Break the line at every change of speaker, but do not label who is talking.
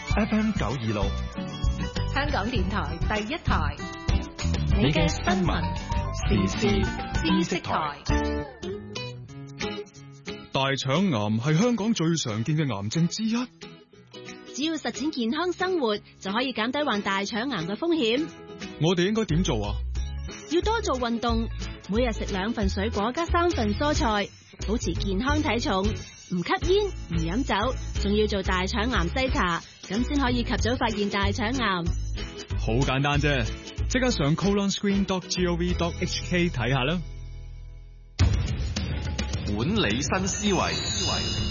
FM 926，
香港電台第一台，
你嘅新聞時事知識台。
大腸癌係香港最常見嘅癌症之一。
只要實踐健康生活，就可以減低患大腸癌嘅風險。
我哋應該點做啊？
要多做運動，每日食2份水果加3份蔬菜，保持健康體重，唔吸煙唔飲酒，仲要做大腸癌篩查，咁先可以及早發現大腸癌。
好簡單啫，即刻上 colonscreen.gov.hk 睇下啦。
管理新思維。